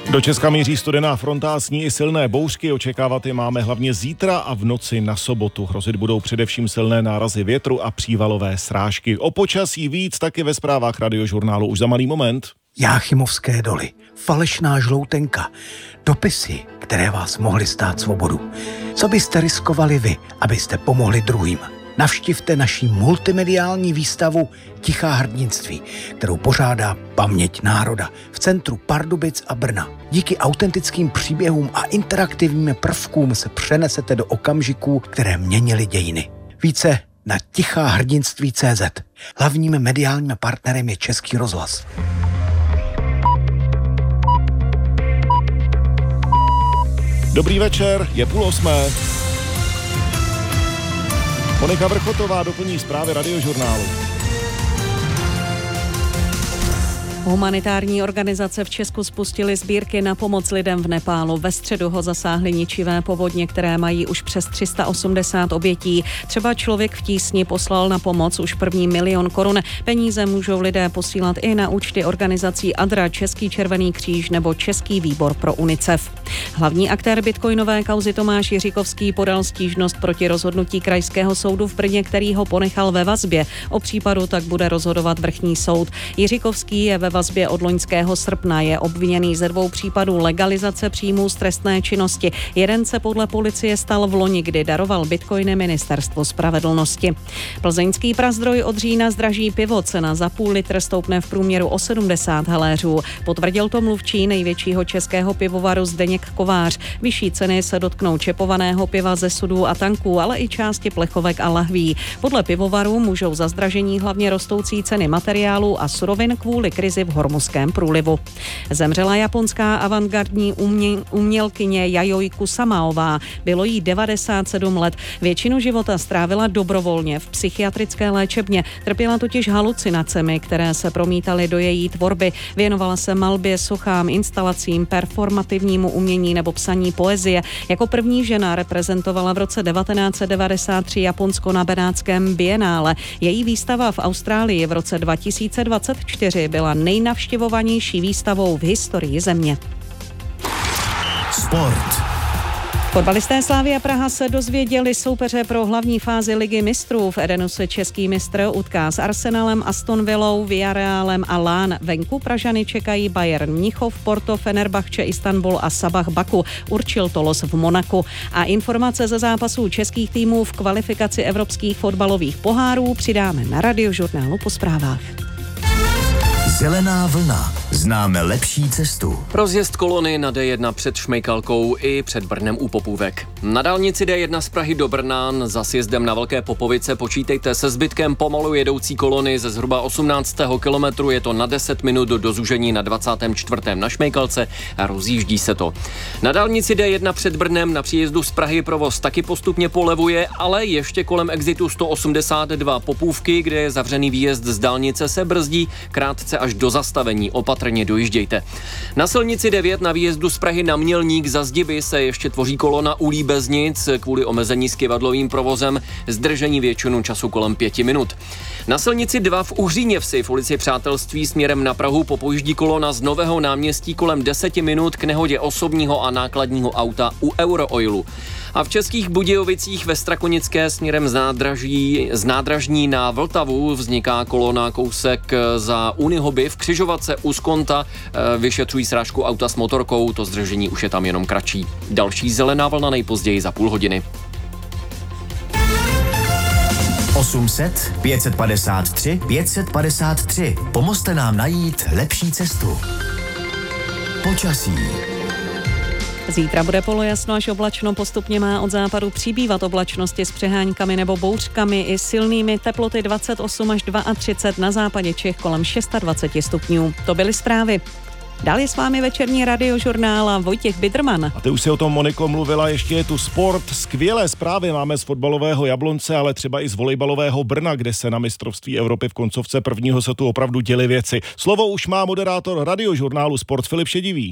Do Česka míří studená fronta a s ní i silné bouřky. Očekávat je máme hlavně zítra a v noci na sobotu. Hrozit budou především silné nárazy větru a přívalové srážky. O počasí víc taky ve zprávách Radiožurnálu už za malý moment. Jáchymovské doly, falešná žloutenka, dopisy, které vás mohly stát svobodu. Co byste riskovali vy, abyste pomohli druhým? Navštivte naši multimediální výstavu Tichá hrdinství, kterou pořádá Paměť národa v centru Pardubic a Brna. Díky autentickým příběhům a interaktivním prvkům se přenesete do okamžiků, které měnily dějiny. Více na ticháhrdinství.cz. Hlavním mediálním partnerem je Český rozhlas. Dobrý večer, je 7:30. Monika Vrchotová doplní zprávy Radiožurnálu. Humanitární organizace v Česku spustily sbírky na pomoc lidem v Nepálu. Ve středu ho zasáhly ničivé povodně, které mají už přes 380 obětí. Třeba Člověk v tísni poslal na pomoc už první 1 000 000 korun. Peníze můžou lidé posílat i na účty organizací ADRA, Český červený kříž nebo Český výbor pro UNICEF. Hlavní aktér bitcoinové kauzy Tomáš Jiříkovský podal stížnost proti rozhodnutí Krajského soudu v Brně, který ho ponechal ve vazbě. O případu tak bude rozhodovat vrchní soud. Jiříkovský je ve vazbě od loňského srpna, je obviněný ze 2 případů legalizace příjmů z trestné činnosti. Jeden se podle policie stal v loni, kdy daroval bitcoiny Ministerstvu spravedlnosti. Plzeňský Prazdroj od října zdraží pivo, cena za půl litr stoupne v průměru o 70 haléřů. Potvrdil to mluvčí největšího českého pivovaru Zdeněk Kovář. Vyšší ceny se dotknou čepovaného piva ze sudů a tanků, ale i části plechovek a lahví. Podle pivovarů můžou za zdražení hlavně rostoucí ceny materiálů a surovin kvůli krizi v Hormuzském průlivu. Zemřela japonská avantgardní umělkyně Yayoi Kusamaová. Bylo jí 97 let. Většinu života strávila dobrovolně v psychiatrické léčebně. Trpěla totiž halucinacemi, které se promítaly do její tvorby. Věnovala se malbě, sochám, instalacím, performativnímu umění nebo psaní poezie. Jako první žena reprezentovala v roce 1993 Japonsko na Benátském bienále. Její výstava v Austrálii v roce 2024 byla nejnavštěvovanější výstavou v historii země. Sport. Fotbalisté Slavia Praha se dozvěděli soupeře pro hlavní fázi Ligy mistrů. V Edenu se český mistr utká s Arsenalem, Aston Villou, Villarrealem a Lán. Venku Pražany čekají Bayern Mnichov, Porto, Fenerbahce, Istanbul a Sabah Baku. Určil to los v Monaku. A informace ze zápasů českých týmů v kvalifikaci evropských fotbalových pohárů přidáme na Radiožurnálu po zprávách. Zelená vlna. Známe lepší cestu. Rozjezd kolony na D1 před Šmejkalkou i před Brnem u Popůvek. Na dálnici D1 z Prahy do Brna za sjezdem na Velké Popovice počítejte se zbytkem pomalu jedoucí kolony ze zhruba 18. kilometru. Je to na 10 minut do zúžení na 24. na Šmejkalce a rozjíždí se to. Na dálnici D1 před Brnem na příjezdu z Prahy provoz taky postupně polevuje, ale ještě kolem exitu 182 Popůvky, kde je zavřený výjezd z dálnice, se brzdí krátce až do zastavení. Opatrně dojíždějte. Na silnici 9 na výjezdu z Prahy na Mělník za Zdiby se ještě tvoří kolona u Líbeznic kvůli omezení s kyvadlovým provozem, zdržení většinu času kolem 5 minut. Na silnici 2 v Uhříněvsi v ulici Přátelství směrem na Prahu popojíždí kolona z Nového náměstí kolem 10 minut k nehodě osobního a nákladního auta u Eurooilu. A v Českých Budějovicích ve Strakonické směrem z nádražní na Vltavu vzniká kolona kousek za Unihoby v křižovatce u Skonta. Vyšetřují srážku auta s motorkou, to zdržení už je tam jenom kratší. Další zelená vlna nejpozději za půl hodiny. 800 553 553. Pomozte nám najít lepší cestu. Počasí. Zítra bude polojasno až oblačno, postupně má od západu přibývat oblačnosti s přeháňkami nebo bouřkami i silnými, teploty 28 až 32, na západě Čech kolem 26 stupňů. To byly zprávy. Dál je s vámi večerní Radiožurnál a Vojtěch Bidrman. A ty už si o tom, Moniko, mluvila, ještě je tu sport. Skvělé zprávy máme z fotbalového Jablonce, ale třeba i z volejbalového Brna, kde se na mistrovství Evropy v koncovce prvního setu opravdu děly věci. Slovo už má moderátor Radiožurnálu Sport Filip Šedivý.